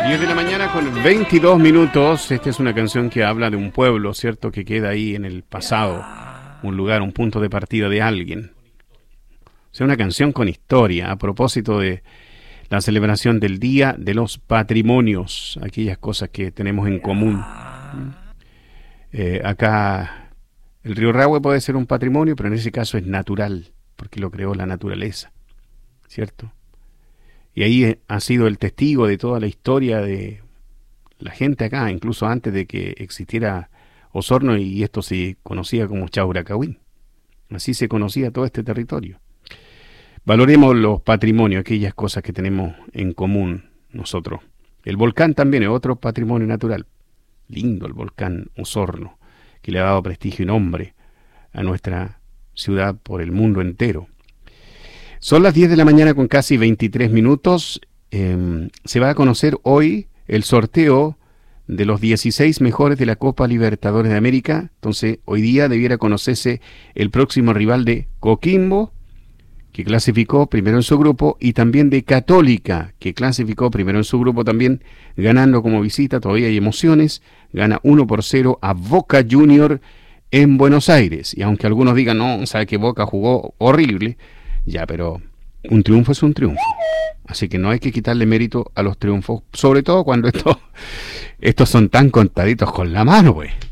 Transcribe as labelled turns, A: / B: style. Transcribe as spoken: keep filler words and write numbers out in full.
A: diez de la mañana con veintidós minutos. Esta es una canción que habla de un pueblo, ¿cierto? Que queda ahí en el pasado. Un lugar, un punto de partida de alguien. O sea, una canción con historia a propósito de la celebración del Día de los Patrimonios. Aquellas cosas que tenemos en común. Eh, acá el río Rahue puede ser un patrimonio, pero en ese caso es natural, porque lo creó la naturaleza, ¿cierto? Y ahí ha sido el testigo de toda la historia de la gente acá, incluso antes de que existiera Osorno, y esto se conocía como Chauracahuín. Así se conocía todo este territorio. Valoremos los patrimonios, aquellas cosas que tenemos en común nosotros. El volcán también es otro patrimonio natural. Lindo el volcán Osorno, que le ha dado prestigio y nombre a nuestra ciudad por el mundo entero. Son las diez de la mañana con casi veintitrés minutos. Eh, se va a conocer hoy el sorteo de los dieciséis mejores de la Copa Libertadores de América. Entonces, hoy día debiera conocerse el próximo rival de Coquimbo, que clasificó primero en su grupo, y también de Católica, que clasificó primero en su grupo también, ganando como visita. Todavía hay emociones. Gana uno por cero a Boca Junior en Buenos Aires. Y aunque algunos digan, no, sabe que Boca jugó horrible, ya, pero un triunfo es un triunfo. Así que no hay que quitarle mérito a los triunfos, sobre todo cuando estos, estos son tan contaditos con la mano, pues.